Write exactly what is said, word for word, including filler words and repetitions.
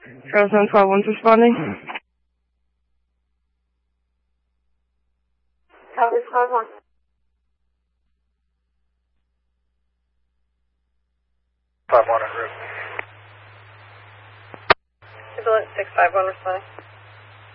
Arizona twelve one's responding. Copy five one. five one on route. Ambulance six five one responding.